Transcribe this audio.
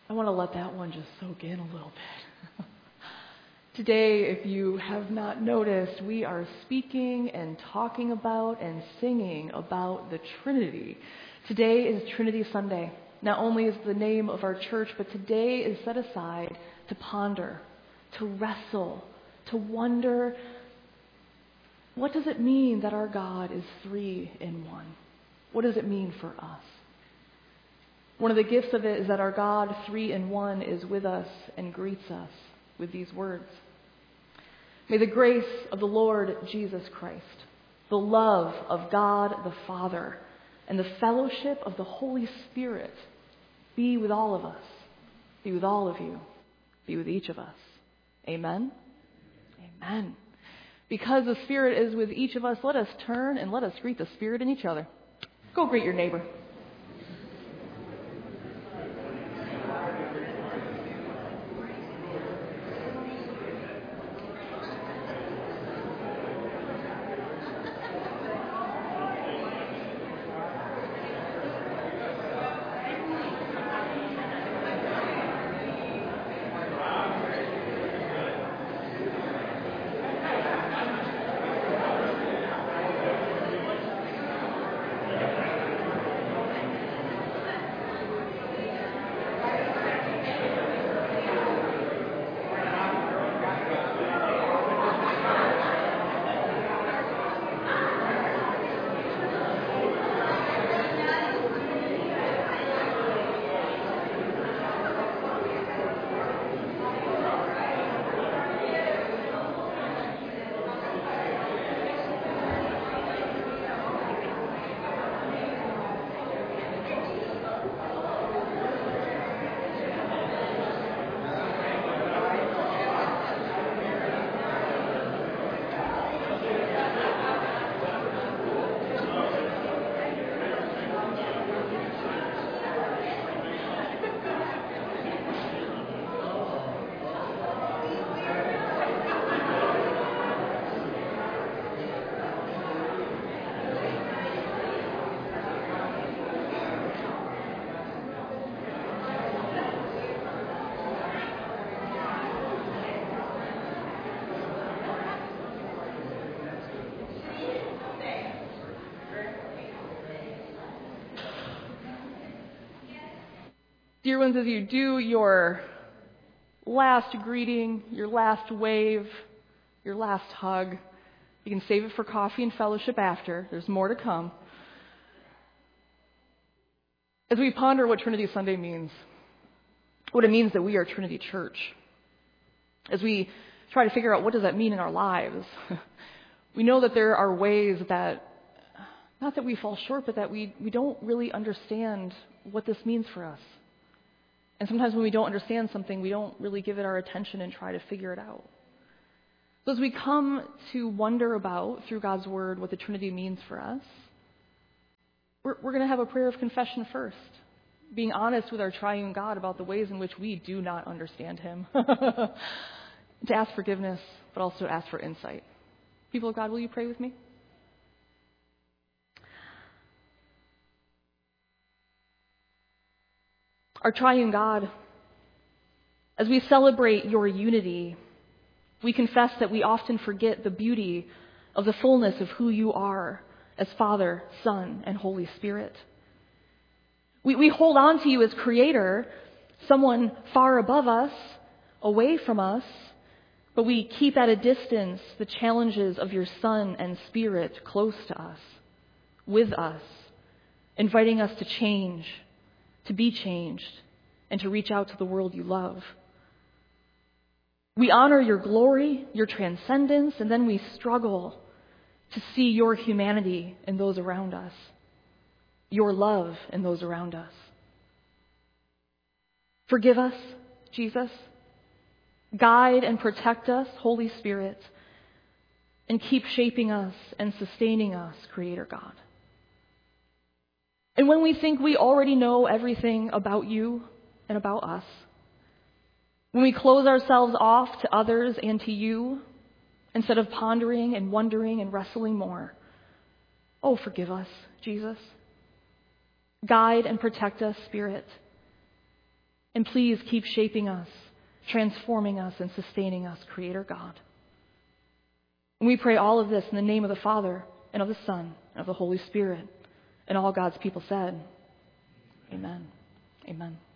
I want to let that one just soak in a little bit. Today, if you have not noticed, we are speaking and talking about and singing about the Trinity. Today is Trinity Sunday. Not only is the name of our church, but today is set aside to ponder, to wrestle, to wonder, what does it mean that our God is three in one? What does it mean for us? One of the gifts of it is that our God, three in one, is with us and greets us with these words. May the grace of the Lord Jesus Christ, the love of God the Father, and the fellowship of the Holy Spirit be with all of us, be with all of you, be with each of us. Amen? Amen. Because the Spirit is with each of us, let us turn and let us greet the Spirit in each other. Go greet your neighbor. Dear ones, as you do your last greeting, your last wave, your last hug, you can save it for coffee and fellowship after. There's more to come. As we ponder what Trinity Sunday means, what it means that we are Trinity Church, as we try to figure out what does that mean in our lives, we know that there are ways that, not that we fall short, but that we don't really understand what this means for us. And sometimes when we don't understand something, we don't really give it our attention and try to figure it out. So as we come to wonder about, through God's Word, what the Trinity means for us, we're going to have a prayer of confession first, being honest with our triune God about the ways in which we do not understand Him, to ask forgiveness, but also to ask for insight. People of God, will you pray with me? Our triune God, as we celebrate your unity, we confess that we often forget the beauty of the fullness of who you are as Father, Son, and Holy Spirit. We hold on to you as Creator, someone far above us, away from us, but we keep at a distance the challenges of your Son and Spirit close to us, with us, inviting us to change, to be changed, and to reach out to the world you love. We honor your glory, your transcendence, and then we struggle to see your humanity in those around us, your love in those around us. Forgive us, Jesus. Guide and protect us, Holy Spirit, and keep shaping us and sustaining us, Creator God. And when we think we already know everything about you and about us, when we close ourselves off to others and to you, instead of pondering and wondering and wrestling more, oh, forgive us, Jesus. Guide and protect us, Spirit, And please keep shaping us, transforming us, and sustaining us, Creator God. And we pray all of this in the name of the Father, and of the Son, and of the Holy Spirit. And all God's people said, Amen. Amen.